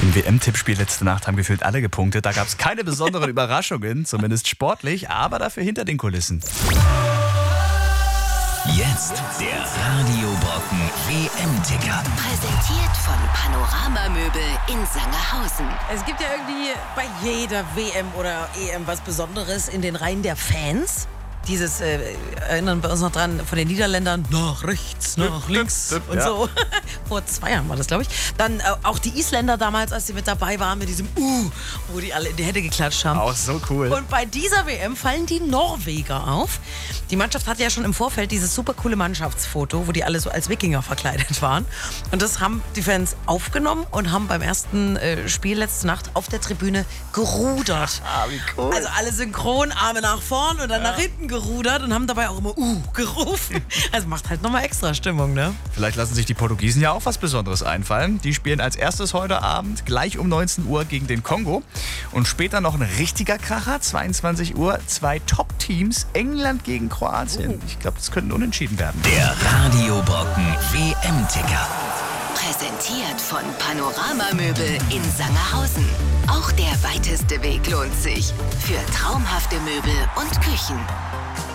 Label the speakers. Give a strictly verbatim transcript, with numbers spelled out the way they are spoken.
Speaker 1: Im W M-Tippspiel letzte Nacht haben gefühlt alle gepunktet. Da gab es keine besonderen Überraschungen, zumindest sportlich, aber dafür hinter den Kulissen.
Speaker 2: Jetzt der Radiobrocken W M-Ticker.
Speaker 3: Präsentiert von Panorama Möbel in Sangerhausen.
Speaker 4: Es gibt ja irgendwie bei jeder W M oder E M was Besonderes in den Reihen der Fans. Dieses, äh, erinnern wir uns noch dran, von den Niederländern, nach rechts, nach links
Speaker 1: dip, dip,
Speaker 4: und
Speaker 1: ja.
Speaker 4: so. Vor zwei Jahren war das, glaube ich. Dann äh, auch die Isländer damals, als sie mit dabei waren, mit diesem Uh, wo die alle in die Hände geklatscht haben.
Speaker 1: Auch so cool.
Speaker 4: Und bei dieser W M fallen die Norweger auf. Die Mannschaft hatte ja schon im Vorfeld dieses super coole Mannschaftsfoto, wo die alle so als Wikinger verkleidet waren. Und das haben die Fans aufgenommen und haben beim ersten äh, Spiel letzte Nacht auf der Tribüne gerudert.
Speaker 1: Ah, wie cool.
Speaker 4: Also alle synchron, Arme nach vorn und dann ja. nach hinten gerudert und haben dabei auch immer Uh gerufen. Also macht halt nochmal extra Stimmung, ne?
Speaker 1: Vielleicht lassen sich die Portugiesen ja auch was Besonderes einfallen. Die spielen als erstes heute Abend gleich um neunzehn Uhr gegen den Kongo. Und später noch ein richtiger Kracher, zweiundzwanzig Uhr, zwei Top-Teams, England gegen Kroatien. Ich glaube, das könnte unentschieden werden.
Speaker 2: Der Radiobrocken W M-Ticker.
Speaker 3: Präsentiert von Panorama Möbel in Sangerhausen. Auch der weiteste Weg lohnt sich. Für traumhafte Möbel und Küchen.